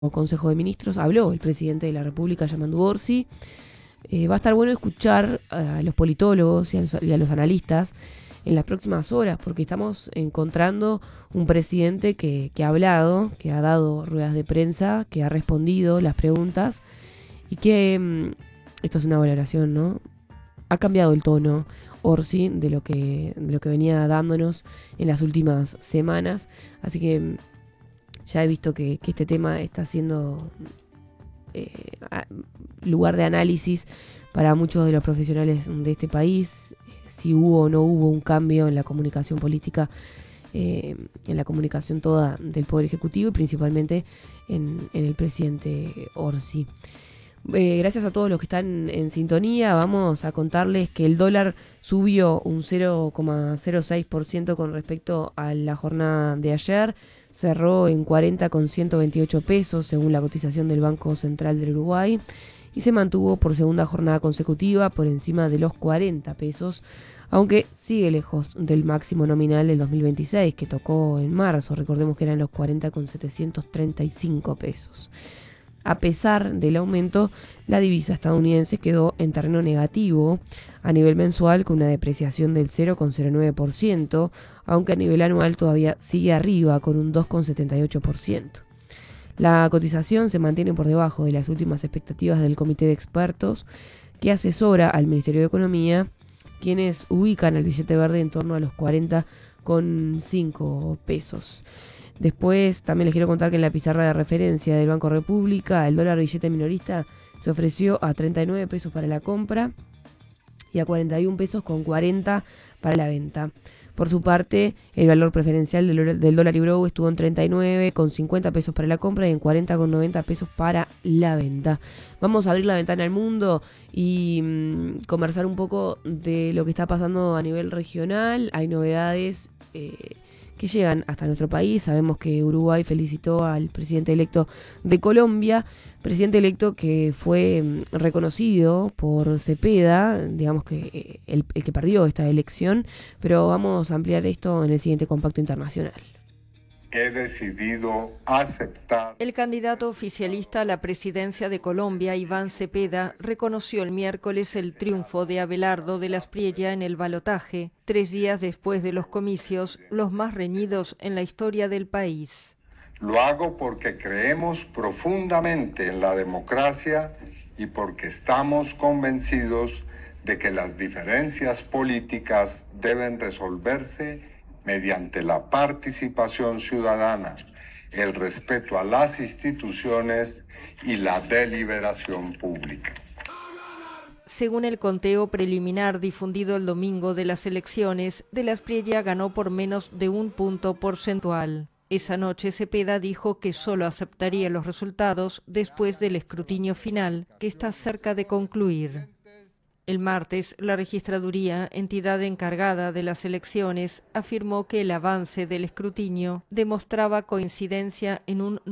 Consejo de Ministros habló el presidente de la República, Yamandu Orsi. Va a estar bueno escuchar a los politólogos y a los analistas en las próximas horas, porque estamos encontrando un presidente que ha hablado, que ha dado ruedas de prensa, que ha respondido las preguntas y que, esto es una valoración, ¿no? Ha cambiado el tono Orsi de lo que venía dándonos en las últimas semanas, así que ya he visto que este tema está siendo lugar de análisis para muchos de los profesionales de este país, si hubo o no hubo un cambio en la comunicación política, en la comunicación toda del Poder Ejecutivo y principalmente en el presidente Orsi. Gracias a todos los que están en sintonía. Vamos a contarles que el dólar subió un 0,06% con respecto a la jornada de ayer. Cerró en 40,128 pesos según la cotización del Banco Central del Uruguay y se mantuvo por segunda jornada consecutiva por encima de los 40 pesos, aunque sigue lejos del máximo nominal del 2026 que tocó en marzo. Recordemos que eran los 40,735 pesos. A pesar del aumento, la divisa estadounidense quedó en terreno negativo a nivel mensual con una depreciación del 0,09%, aunque a nivel anual todavía sigue arriba con un 2,78%. La cotización se mantiene por debajo de las últimas expectativas del comité de expertos que asesora al Ministerio de Economía, quienes ubican el billete verde en torno a los 40,5 pesos. Después también les quiero contar que en la pizarra de referencia del Banco República el dólar billete minorista se ofreció a 39 pesos para la compra y a 41 pesos con 40 para la venta. Por su parte, el valor preferencial del dólar Ibrow estuvo en 39 con 50 pesos para la compra y en 40 con 90 pesos para la venta. Vamos a abrir la ventana al mundo y conversar un poco de lo que está pasando a nivel regional. Hay novedades que llegan hasta nuestro país. Sabemos que Uruguay felicitó al presidente electo de Colombia, presidente electo que fue reconocido por Cepeda, digamos que el que perdió esta elección, pero vamos a ampliar esto en el siguiente compacto internacional. He decidido aceptar. El candidato oficialista a la presidencia de Colombia, Iván Cepeda, reconoció el miércoles el triunfo de Abelardo de la Espriella en el balotaje, 3 días después de los comicios, los más reñidos en la historia del país. Lo hago porque creemos profundamente en la democracia y porque estamos convencidos de que las diferencias políticas deben resolverse mediante la participación ciudadana, el respeto a las instituciones y la deliberación pública. Según el conteo preliminar difundido el domingo de las elecciones, de la Espriella ganó por menos de 1 punto porcentual. Esa noche Cepeda dijo que solo aceptaría los resultados después del escrutinio final, que está cerca de concluir. El martes, la registraduría, entidad encargada de las elecciones, afirmó que el avance del escrutinio demostraba coincidencia en un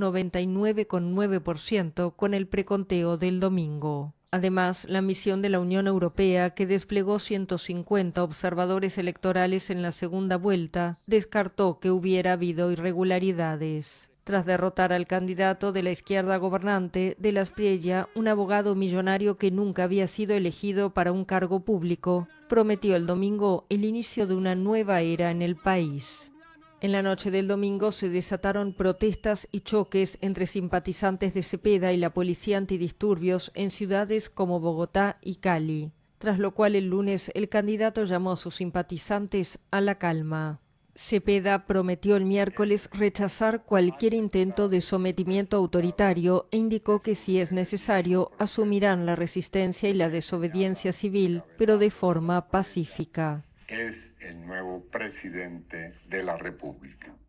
99,9% con el preconteo del domingo. Además, la misión de la Unión Europea, que desplegó 150 observadores electorales en la segunda vuelta, descartó que hubiera habido irregularidades. Tras derrotar al candidato de la izquierda gobernante de la Espriella, un abogado millonario que nunca había sido elegido para un cargo público, prometió el domingo el inicio de una nueva era en el país. En la noche del domingo se desataron protestas y choques entre simpatizantes de Cepeda y la policía antidisturbios en ciudades como Bogotá y Cali, tras lo cual el lunes el candidato llamó a sus simpatizantes a la calma. Cepeda prometió el miércoles rechazar cualquier intento de sometimiento autoritario e indicó que si es necesario asumirán la resistencia y la desobediencia civil, pero de forma pacífica. Es el nuevo presidente de la República.